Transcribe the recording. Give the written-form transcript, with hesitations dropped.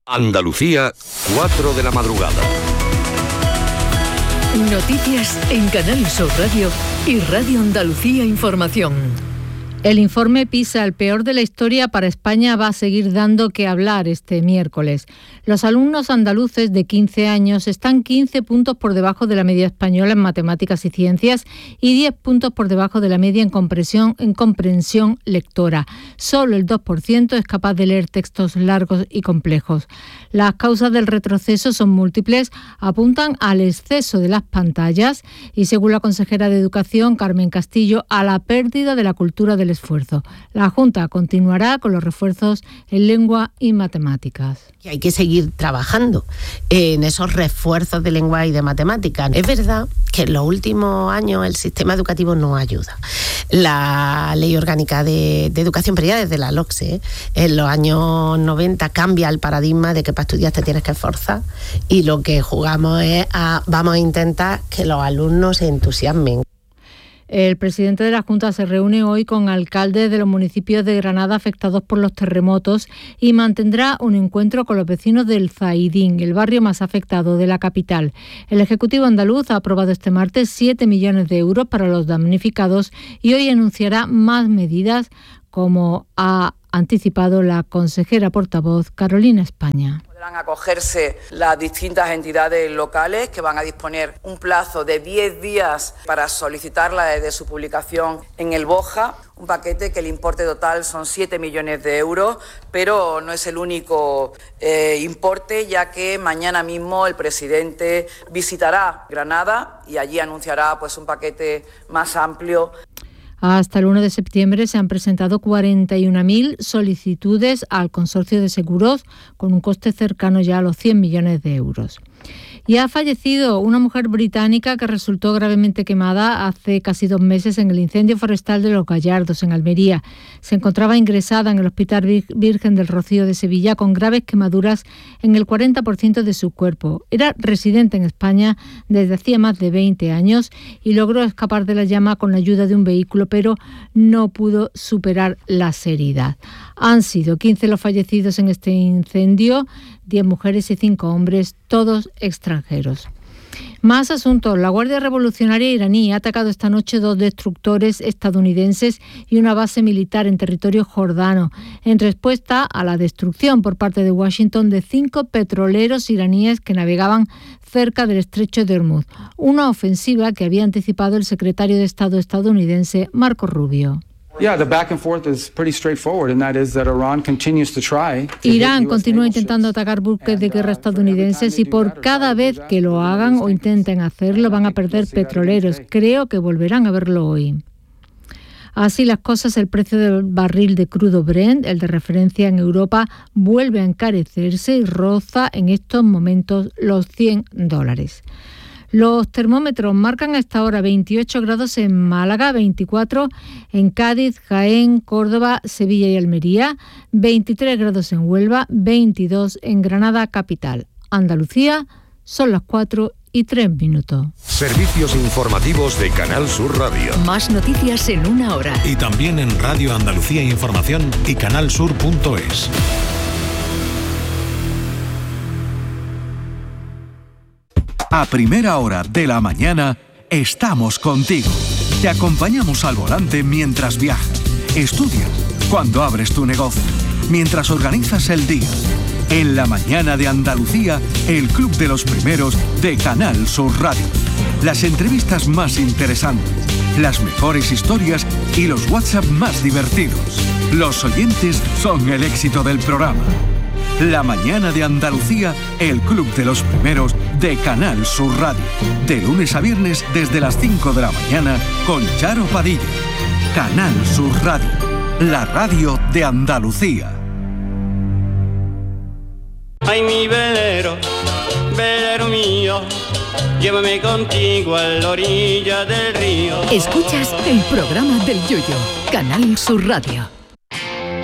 Andalucía, 4 de la madrugada. Noticias en Canal Sur Radio y Radio Andalucía Información. El informe PISA, el peor de la historia para España, va a seguir dando que hablar este miércoles. Los alumnos andaluces de 15 años están 15 puntos por debajo de la media española en matemáticas y ciencias y 10 puntos por debajo de la media en comprensión lectora. Solo el 2% es capaz de leer textos largos y complejos. Las causas del retroceso son múltiples, apuntan al exceso de las pantallas y, según la consejera de Educación, Carmen Castillo, a la pérdida de la cultura del esfuerzo. La Junta continuará con los refuerzos en lengua y matemáticas. Y hay que seguir trabajando en esos refuerzos de lengua y de matemáticas. Es verdad que en los últimos años el sistema educativo no ayuda. La Ley Orgánica de Educación, pero ya desde la LOCSE, en los años 90 cambia el paradigma de que para estudiar te tienes que esforzar, y lo que jugamos es vamos a intentar que los alumnos se entusiasmen. El presidente de la Junta se reúne hoy con alcaldes de los municipios de Granada afectados por los terremotos y mantendrá un encuentro con los vecinos del Zaidín, el barrio más afectado de la capital. El Ejecutivo andaluz ha aprobado este martes 7 millones de euros para los damnificados y hoy anunciará más medidas, como ha anticipado la consejera portavoz Carolina España. Podrán acogerse las distintas entidades locales, que van a disponer un plazo de 10 días para solicitarla desde su publicación en el BOJA. Un paquete que el importe total son 7 millones de euros, pero no es el único importe, ya que mañana mismo el presidente visitará Granada y allí anunciará un paquete más amplio. Hasta el 1 de septiembre se han presentado 41.000 solicitudes al Consorcio de Seguros, con un coste cercano ya a los 100 millones de euros. Y ha fallecido una mujer británica que resultó gravemente quemada hace casi 2 meses en el incendio forestal de Los Gallardos, en Almería. Se encontraba ingresada en el Hospital Virgen del Rocío de Sevilla con graves quemaduras en el 40% de su cuerpo. Era residente en España desde hacía más de 20 años y logró escapar de la llama con la ayuda de un vehículo, pero no pudo superar las heridas. Han sido 15 los fallecidos en este incendio, 10 mujeres y 5 hombres, todos extranjeros. Más asuntos. La Guardia Revolucionaria iraní ha atacado esta noche 2 destructores estadounidenses y una base militar en territorio jordano, en respuesta a la destrucción por parte de Washington de 5 petroleros iraníes que navegaban cerca del estrecho de Hormuz. Una ofensiva que había anticipado el secretario de Estado estadounidense, Marco Rubio. Irán continúa intentando atacar buques de guerra estadounidenses y por cada vez que lo hagan o intenten hacerlo van a perder petroleros. Creo que volverán a verlo hoy. Así las cosas, el precio del barril de crudo Brent, el de referencia en Europa, vuelve a encarecerse y roza en estos momentos los $100. Los termómetros marcan a esta hora 28 grados en Málaga, 24 en Cádiz, Jaén, Córdoba, Sevilla y Almería, 23 grados en Huelva, 22 en Granada capital. Andalucía, son las 4:03. Servicios informativos de Canal Sur Radio. Más noticias en 1 hora. Y también en Radio Andalucía Información y canalsur.es. A primera hora de la mañana estamos contigo. Te acompañamos al volante mientras viajas, estudias, cuando abres tu negocio, mientras organizas el día. En la mañana de Andalucía, el Club de los Primeros de Canal Sur Radio. Las entrevistas más interesantes, las mejores historias y los WhatsApp más divertidos. Los oyentes son el éxito del programa. La mañana de Andalucía, el Club de los Primeros de Canal Sur Radio. De lunes a viernes desde las 5 de la mañana con Charo Padilla. Canal Sur Radio, la radio de Andalucía. Ay, mi velero, velero mío, llévame contigo a la orilla del río. Escuchas el programa del Yoyo, Canal Sur Radio.